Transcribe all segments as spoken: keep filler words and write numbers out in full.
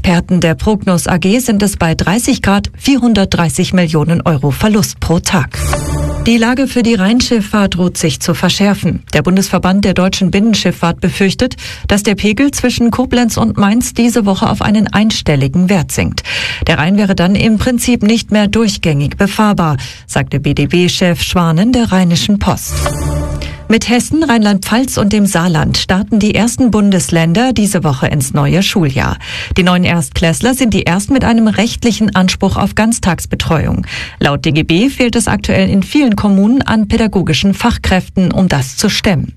Experten der Prognos A G sind es bei dreißig Grad vierhundertdreißig Millionen Euro Verlust pro Tag. Die Lage für die Rheinschifffahrt droht sich zu verschärfen. Der Bundesverband der deutschen Binnenschifffahrt befürchtet, dass der Pegel zwischen Koblenz und Mainz diese Woche auf einen einstelligen Wert sinkt. Der Rhein wäre dann im Prinzip nicht mehr durchgängig befahrbar, sagte B D B-Chef Schwanen der Rheinischen Post. Mit Hessen, Rheinland-Pfalz und dem Saarland starten die ersten Bundesländer diese Woche ins neue Schuljahr. Die neuen Erstklässler sind die ersten mit einem rechtlichen Anspruch auf Ganztagsbetreuung. Laut D G B fehlt es aktuell in vielen Kommunen an pädagogischen Fachkräften, um das zu stemmen.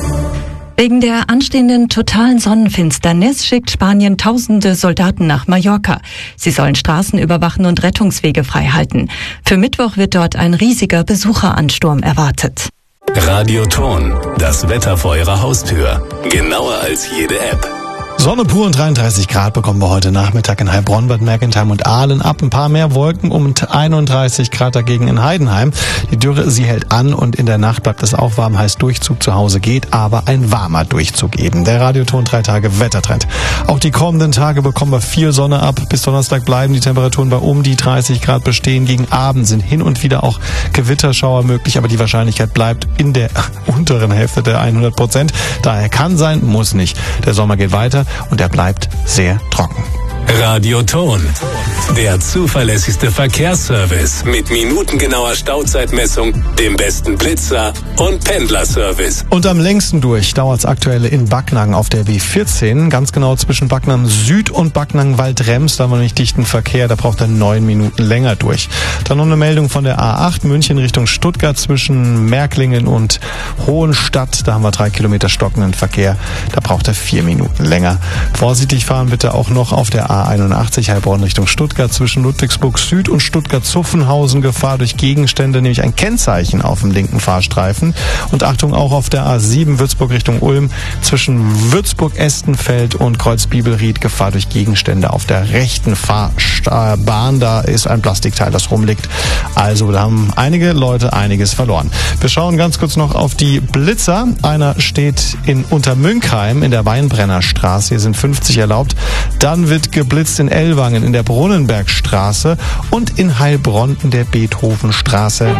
Wegen der anstehenden totalen Sonnenfinsternis schickt Spanien tausende Soldaten nach Mallorca. Sie sollen Straßen überwachen und Rettungswege freihalten. Für Mittwoch wird dort ein riesiger Besucheransturm erwartet. Radioton, das Wetter vor Ihrer Haustür. Genauer als jede App. Sonne pur und dreiunddreißig Grad bekommen wir heute Nachmittag in Heilbronn, Bad Mergentheim und Aalen ab. Ein paar mehr Wolken und einunddreißig Grad dagegen in Heidenheim. Die Dürre, sie hält an und in der Nacht bleibt es auch warm. Heißt, Durchzug zu Hause geht, aber ein warmer Durchzug eben. Der Radioton drei Tage Wettertrend. Auch die kommenden Tage bekommen wir viel Sonne ab. Bis Donnerstag bleiben die Temperaturen bei um die dreißig Grad bestehen. Gegen Abend sind hin und wieder auch Gewitterschauer möglich, aber die Wahrscheinlichkeit bleibt in der unteren Hälfte der hundert Prozent. Daher kann sein, muss nicht. Der Sommer geht weiter. Und er bleibt sehr trocken. Radioton, der zuverlässigste Verkehrsservice mit minutengenauer Stauzeitmessung, dem besten Blitzer und Pendlerservice. Und am längsten durch dauert es aktuell in Backnang auf der B vierzehn, ganz genau zwischen Backnang Süd und Backnang Waldrems, da haben wir nicht dichten Verkehr, da braucht er neun Minuten länger durch. Dann noch eine Meldung von der A acht München Richtung Stuttgart zwischen Märklingen und Hohenstadt, da haben wir drei Kilometer stockenden Verkehr, da braucht er vier Minuten länger. Vorsichtig fahren bitte auch noch auf der A einundachtzig Heilbronn Richtung Stuttgart zwischen Ludwigsburg Süd und Stuttgart-Zuffenhausen. Gefahr durch Gegenstände, nämlich ein Kennzeichen auf dem linken Fahrstreifen. Und Achtung auch auf der A sieben Würzburg Richtung Ulm zwischen Würzburg-Estenfeld und Kreuzbibelried. Gefahr durch Gegenstände auf der rechten Fahrbahn. Da ist ein Plastikteil, das rumliegt. Also da haben einige Leute einiges verloren. Wir schauen ganz kurz noch auf die Blitzer. Einer steht in Untermünkheim in der Weinbrennerstraße. Hier sind fünfzig erlaubt. Dann wird geblitzt in Ellwangen in der Brunnenbergstraße und in Heilbronn in der Beethovenstraße.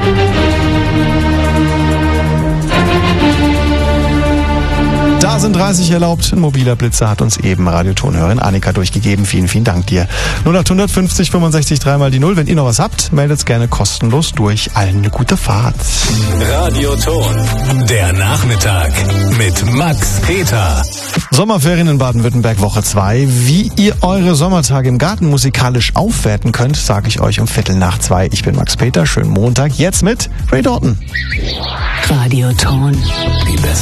Da sind dreißig erlaubt. Ein mobiler Blitzer hat uns eben Radiotonhörerin Annika durchgegeben. Vielen, vielen Dank dir. null acht fünfzig fünfundsechzig dreimal die null. Wenn ihr noch was habt, meldet's gerne kostenlos durch. Allen eine gute Fahrt. Radioton, der Nachmittag mit Max Peter. Sommerferien in Baden-Württemberg Woche zwei. Wie ihr eure Sommertage im Garten musikalisch aufwerten könnt, sage ich euch um Viertel nach zwei. Ich bin Max Peter. Schönen Montag. Jetzt mit Ray Doughton. Radioton. Die beste